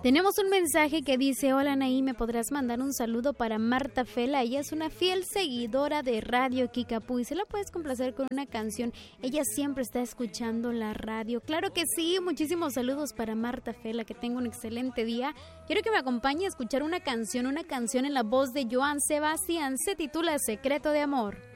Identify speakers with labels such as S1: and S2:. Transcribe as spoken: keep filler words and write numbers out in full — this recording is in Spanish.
S1: Tenemos un mensaje que dice: hola Anaí, ¿me podrás mandar un saludo para Marta Fela? Ella es una fiel seguidora de Radio Kickapoo y se la puedes complacer con una canción. Ella siempre está escuchando la radio. Claro que sí, muchísimos saludos para Marta Fela, que tenga un excelente día. Quiero que me acompañe a escuchar una canción, una canción en la voz de Joan Sebastián, se titula Secreto de Amor.